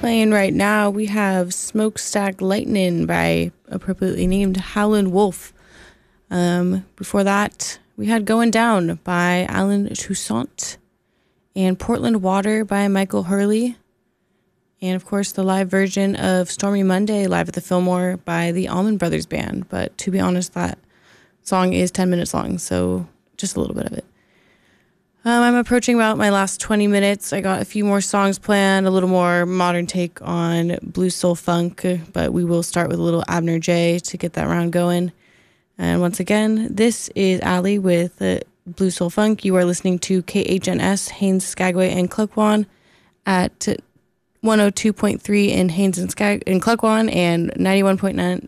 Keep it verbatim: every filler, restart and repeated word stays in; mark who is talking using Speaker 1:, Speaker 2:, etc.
Speaker 1: Playing right now, we have Smokestack Lightning by appropriately named Howlin' Wolf. Um, before that, we had Going Down by Alan Toussaint and Portland Water by Michael Hurley. And of course, the live version of Stormy Monday live at the Fillmore by the Allman Brothers Band. But to be honest, that song is ten minutes long, so just a little bit of it. Um, I'm approaching about my last twenty minutes. I got a few more songs planned, a little more modern take on blues soul funk, but we will start with a little Abner J to get that round going. And once again, this is Allie with uh, Blues Soul Funk. You are listening to K H N S, Haines, Skagway, and Cluckwan at one oh two point three in Haines and, Skag- in Cluckwan and ninety-one point nine